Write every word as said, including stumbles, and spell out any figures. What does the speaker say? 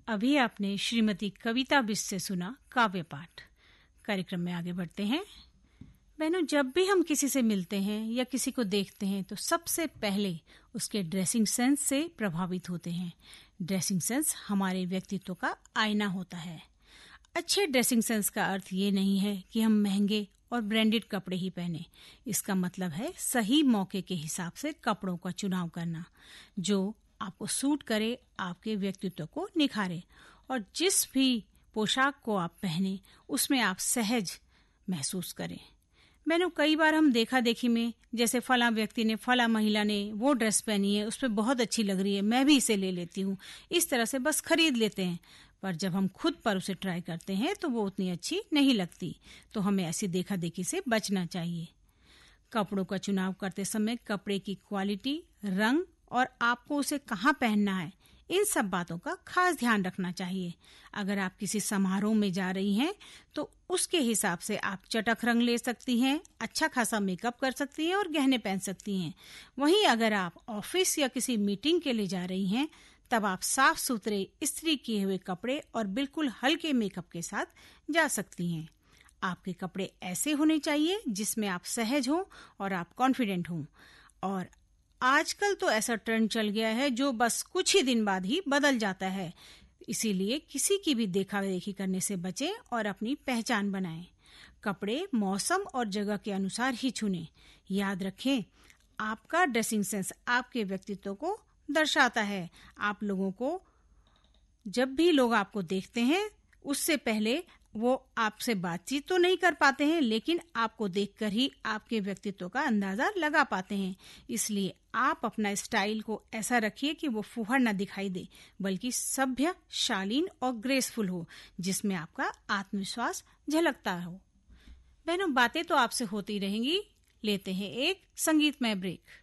अभी आपने श्रीमती कविता बिष्ट से सुना काव्य पाठ। कार्यक्रम में आगे बढ़ते हैं। बहनों, जब भी हम किसी से मिलते हैं या किसी को देखते हैं तो सबसे पहले उसके ड्रेसिंग सेंस से प्रभावित होते हैं। ड्रेसिंग सेंस हमारे व्यक्तित्व का आईना होता है। अच्छे ड्रेसिंग सेंस का अर्थ ये नहीं है कि हम महंगे और ब्रांडेड कपड़े ही पहने। इसका मतलब है सही मौके के हिसाब से कपड़ों का चुनाव करना, जो आपको सूट करे, आपके व्यक्तित्व को निखारे, और जिस भी पोशाक को आप पहने उसमें आप सहज महसूस करें। मैंने कई बार हम देखा देखी में, जैसे फला व्यक्ति ने, फला महिला ने वो ड्रेस पहनी है, उस पर बहुत अच्छी लग रही है, मैं भी इसे ले लेती हूँ, इस तरह से बस खरीद लेते हैं। पर जब हम खुद पर उसे ट्राई करते हैं तो वो उतनी अच्छी नहीं लगती। तो हमें ऐसी देखा देखी से बचना चाहिए। कपड़ों का चुनाव करते समय कपड़े की क्वालिटी, रंग और आपको उसे कहाँ पहनना है, इन सब बातों का खास ध्यान रखना चाहिए। अगर आप किसी समारोह में जा रही हैं तो उसके हिसाब से आप चटक रंग ले सकती हैं, अच्छा खासा मेकअप कर सकती हैं और गहने पहन सकती हैं। वहीं अगर आप ऑफिस या किसी मीटिंग के लिए जा रही हैं तब आप साफ सुथरे इस्त्री किए हुए कपड़े और बिल्कुल हल्के मेकअप के साथ जा सकती हैं। आपके कपड़े ऐसे होने चाहिए जिसमें आप सहज हों और आप कॉन्फिडेंट हों। और आजकल तो ऐसा ट्रेंड चल गया है जो बस कुछ ही दिन बाद ही बदल जाता है। इसीलिए किसी की भी देखा देखी करने से बचें और अपनी पहचान बनाएं। कपड़े मौसम और जगह के अनुसार ही चुनें। याद रखें, आपका ड्रेसिंग सेंस आपके व्यक्तित्व को दर्शाता है। आप लोगों को, जब भी लोग आपको देखते हैं उससे पहले वो आपसे बातचीत तो नहीं कर पाते हैं, लेकिन आपको देखकर ही आपके व्यक्तित्व का अंदाजा लगा पाते हैं। इसलिए आप अपना स्टाइल को ऐसा रखिए कि वो फुहड़ न दिखाई दे, बल्कि सभ्य, शालीन और ग्रेसफुल हो, जिसमें आपका आत्मविश्वास झलकता हो। बहनों, बातें तो आपसे होती रहेंगी। लेते हैं एक संगीतमय ब्रेक।